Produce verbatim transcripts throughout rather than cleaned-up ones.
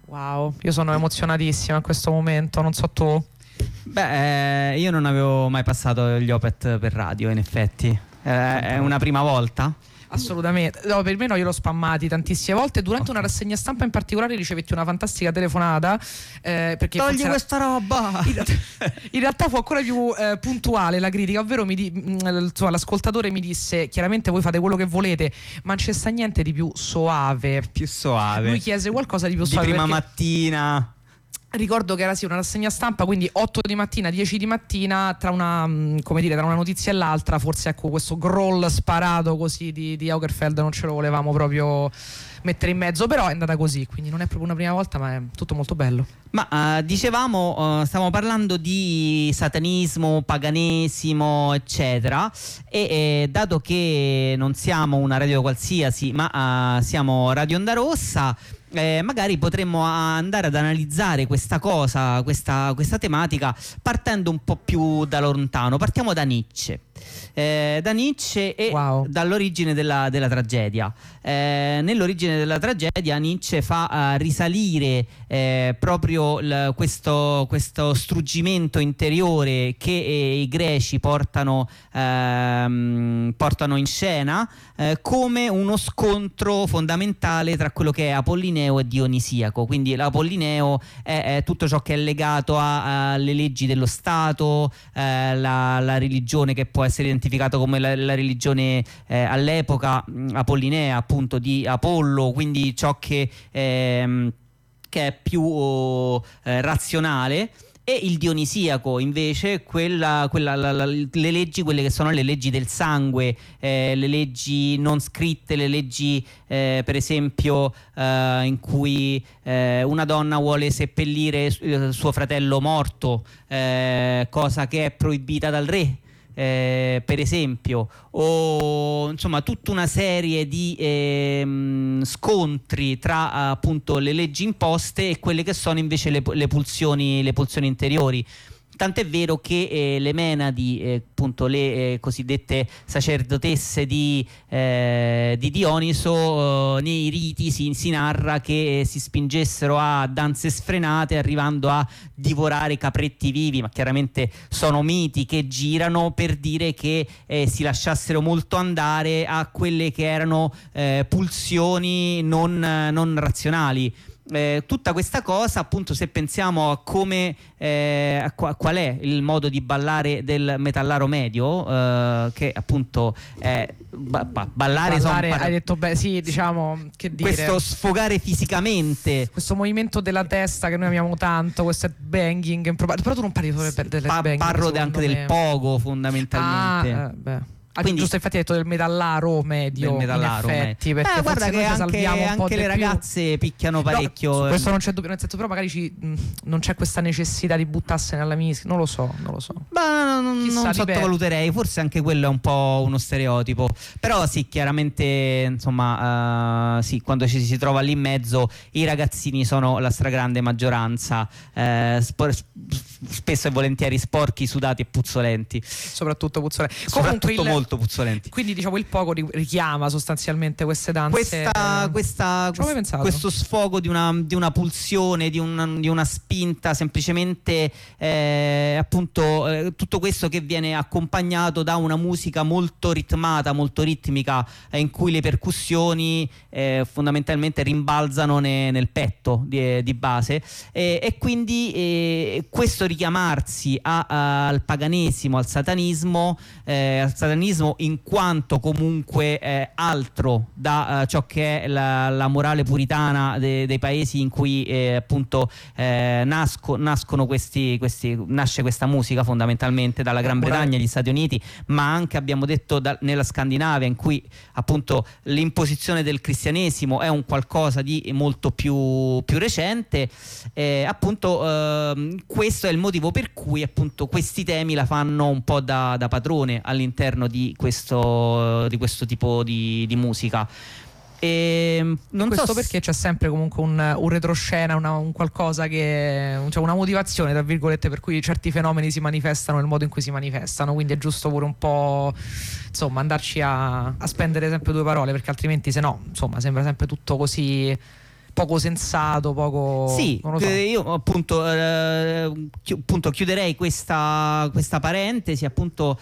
Wow, io sono emozionatissima in questo momento, non so tu. Beh, eh, io non avevo mai passato gli Opeth per radio, in effetti. Eh, è una prima volta? Assolutamente, no, per me no, io l'ho spammati tantissime volte. Durante okay. una rassegna stampa in particolare ricevetti una fantastica telefonata, eh, perché togli era... questa roba. In realtà, in realtà fu ancora più eh, puntuale la critica, ovvero mi di, mh, insomma, l'ascoltatore mi disse: chiaramente voi fate quello che volete, ma non c'è sta niente di più soave. Più soave. Lui chiese qualcosa di più di soave. Prima perché... mattina. Ricordo che era sì una rassegna stampa, quindi otto di mattina, dieci di mattina, tra una, come dire, tra una notizia e l'altra, forse ecco questo growl sparato così di, di Aukerfeld non ce lo volevamo proprio mettere in mezzo, però è andata così, quindi non è proprio una prima volta, ma è tutto molto bello. Ma uh, dicevamo, uh, stavamo parlando di satanismo, paganesimo, eccetera, e eh, dato che non siamo una radio qualsiasi, ma uh, siamo Radio Onda Rossa, Eh, magari potremmo andare ad analizzare questa cosa, questa, questa tematica, partendo un po' più da lontano. Partiamo da Nietzsche. Eh, da Nietzsche e wow. dall'origine della, della tragedia. Eh, nell'origine della tragedia Nietzsche fa uh, risalire eh, proprio l, questo, questo struggimento interiore che eh, i greci portano, ehm, portano in scena eh, come uno scontro fondamentale tra quello che è Apollineo e Dionisiaco. Quindi l'Apollineo è, è tutto ciò che è legato alle leggi dello Stato, eh, la, la religione che può essere identificato come la, la religione eh, all'epoca apollinea, appunto, di Apollo, quindi ciò che, ehm, che è più oh, eh, razionale. E il Dionisiaco invece, quella, quella, la, la, le leggi, quelle che sono le leggi del sangue, eh, le leggi non scritte, le leggi eh, per esempio eh, in cui eh, una donna vuole seppellire su, suo fratello morto, eh, cosa che è proibita dal re. Eh, per esempio, o insomma tutta una serie di eh, scontri tra appunto le leggi imposte e quelle che sono invece le, le pulsioni, le pulsioni interiori. Tant'è vero che eh, le Menadi, eh, appunto le eh, cosiddette sacerdotesse di, eh, di Dioniso, eh, nei riti si, si narra che eh, si spingessero a danze sfrenate, arrivando a divorare capretti vivi, ma chiaramente sono miti che girano per dire che eh, si lasciassero molto andare a quelle che erano eh, pulsioni non, non razionali. Eh, tutta questa cosa, appunto, se pensiamo a come eh, a qua, qual è il modo di ballare del metallaro medio, eh, che appunto è ba, ba, ballare, ballare son, hai detto beh sì, diciamo, che dire, questo sfogare fisicamente, questo movimento della testa che noi amiamo tanto, questo banging, però tu non parli solo del, del pa- banging, parlo anche me. del pogo fondamentalmente. Ah, eh, beh. Ah, quindi, giusto, infatti hai detto del metallaro medio, del metallaro in effetti, medio. perché eh, guarda che anche, anche le ragazze più. picchiano parecchio. No, questo non c'è dubbio, nel senso, però magari ci, mh, non c'è questa necessità di buttarsene alla mischia, non lo so, non lo so. Ma non, Chissà, non sottovaluterei, forse anche quello è un po' uno stereotipo, però sì, chiaramente, insomma, uh, sì, quando ci si trova lì in mezzo i ragazzini sono la stragrande maggioranza, eh, spor- spesso e volentieri sporchi, sudati e puzzolenti, soprattutto puzzolenti, soprattutto il, molto puzzolenti. Quindi diciamo il pogo richiama sostanzialmente queste danze. Questa, questa, quest, questo sfogo di una, di una pulsione, di una, di una spinta, semplicemente eh, appunto eh, tutto questo che viene accompagnato da una musica molto ritmata, molto ritmica, eh, in cui le percussioni eh, fondamentalmente rimbalzano ne, nel petto di, di base, eh, e quindi eh, questo richiamarsi a, a, al paganesimo, al satanismo, eh, al satanismo in quanto comunque eh, altro da uh, ciò che è la, la morale puritana de, dei paesi in cui eh, appunto eh, nasco, nascono questi, questi nasce questa musica, fondamentalmente dalla Gran Bretagna, gli Stati Uniti, ma anche, abbiamo detto, da, nella Scandinavia, in cui appunto l'imposizione del cristianesimo è un qualcosa di molto più, più recente. Eh, appunto eh, questo è il motivo per cui appunto questi temi la fanno un po' da, da padrone all'interno di questo, di questo tipo di, di musica. E non questo so perché c'è sempre comunque un, un retroscena, una, un qualcosa che, cioè una motivazione tra virgolette per cui certi fenomeni si manifestano nel modo in cui si manifestano, quindi è giusto pure un po', insomma, andarci a, a spendere sempre due parole, perché altrimenti se no, insomma, sembra sempre tutto così poco sensato, poco... Sì, non lo so. io appunto, eh, chi- appunto chiuderei questa, questa parentesi, appunto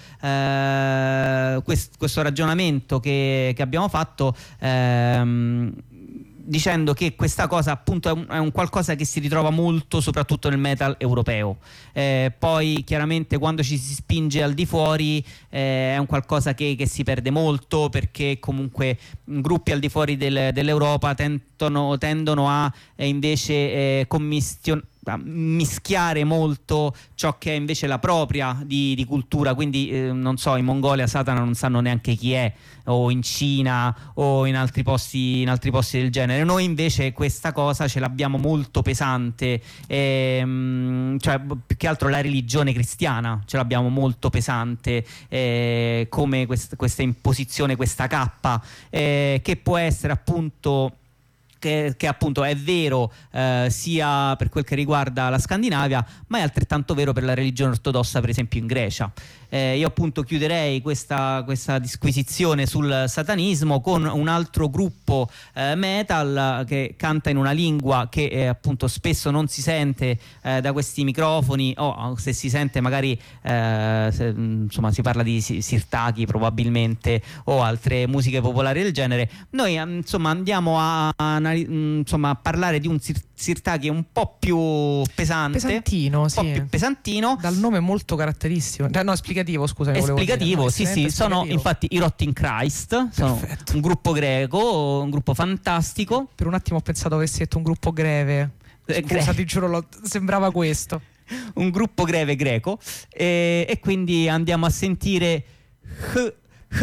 eh, quest- questo ragionamento che, che abbiamo fatto, ehm, dicendo che questa cosa appunto è un, è un qualcosa che si ritrova molto soprattutto nel metal europeo. Eh, poi chiaramente quando ci si spinge al di fuori eh, è un qualcosa che, che si perde molto, perché comunque mh, gruppi al di fuori del- dell'Europa tendono, tendono a eh, invece eh, commistion- a mischiare molto ciò che è invece la propria di, di cultura, quindi eh, non so, in Mongolia Satana non sanno neanche chi è, o in Cina o in altri posti, in altri posti del genere. Noi invece questa cosa ce l'abbiamo molto pesante, ehm, cioè più che altro la religione cristiana ce l'abbiamo molto pesante, eh, come quest- questa imposizione, questa cappa, eh, che può essere appunto che, che appunto è vero eh, sia per quel che riguarda la Scandinavia, ma è altrettanto vero per la religione ortodossa, per esempio in Grecia. Eh, io appunto chiuderei questa, questa disquisizione sul satanismo con un altro gruppo eh, metal che canta in una lingua che eh, appunto spesso non si sente eh, da questi microfoni, o se si sente magari eh, se, insomma si parla di si- sirtaki probabilmente, o altre musiche popolari del genere. Noi eh, insomma andiamo a, a, insomma, a parlare di un sir- sirtaki un po' più pesante, Pesantino, un sì. po' più pesantino. Dal nome molto caratteristico. Eh, No, esplicativo, scusa. volevo dire. Esplicativo, No, sì, sì, estremamente sono esplicativo. infatti i Rotting Christ, sono Perfetto. un gruppo greco, un gruppo fantastico. Per un attimo ho pensato avessi detto un gruppo greve. Eh, Scusa, gre- ti giuro, lo- sembrava questo. un gruppo greve greco, e, e quindi andiamo a sentire H-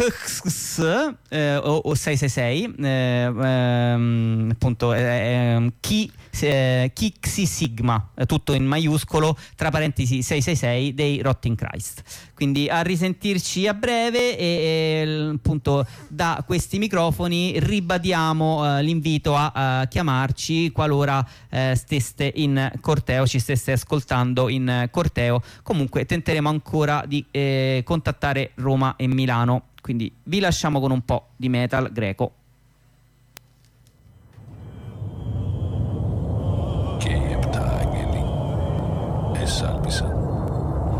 H- eh, o, o sei sei sei, eh, ehm, appunto eh, ehm, chi eh, Chi Xi Sigma, eh, tutto in maiuscolo, tra parentesi sei sei sei dei Rotting Christ. Quindi a risentirci a breve, e, e appunto da questi microfoni ribadiamo eh, l'invito a, a chiamarci qualora eh, steste in corteo, ci steste ascoltando in corteo. Comunque tenteremo ancora di eh, contattare Roma e Milano, quindi vi lasciamo con un po' di metal greco.